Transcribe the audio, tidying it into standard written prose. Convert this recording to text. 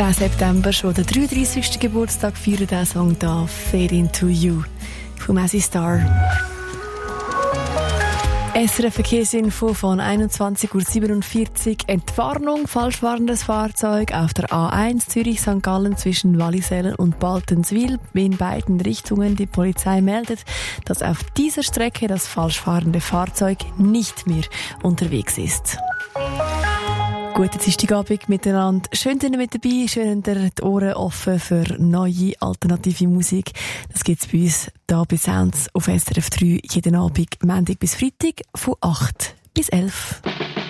Der September schon der 33. Geburtstag feiert der Song da, Fade Into You von Mazzy Star. SRF Verkehrsinfo von 21:47 Uhr. Entwarnung, falschfahrendes Fahrzeug auf der A1 Zürich-St. Gallen zwischen Wallisellen und Baltenswil in beiden Richtungen. Die Polizei meldet, dass auf dieser Strecke das falschfahrende Fahrzeug nicht mehr unterwegs ist. Guten Dienstagabend miteinander. Schön, dass ihr mit dabei seid. Schön, dass ihr die Ohren offen für neue, alternative Musik. Das gibt's bei uns hier bei Sounds auf SRF 3 jeden Abend, Montag bis Freitag von 8 bis 11.